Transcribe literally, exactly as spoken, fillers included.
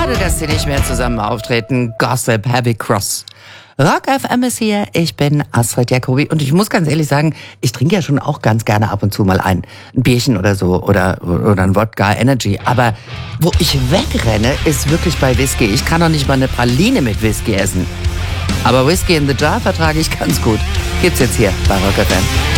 Schade, dass sie nicht mehr zusammen auftreten. Gossip, Heavy Cross. Rock F M ist hier, ich bin Astrid Jacobi und ich muss ganz ehrlich sagen, ich trinke ja schon auch ganz gerne ab und zu mal ein, ein Bierchen oder so oder, oder ein Wodka Energy, aber wo ich wegrenne, ist wirklich bei Whisky. Ich kann doch nicht mal eine Praline mit Whisky essen, aber Whisky in the Jar vertrage ich ganz gut. Gibt's jetzt hier bei Rock F M.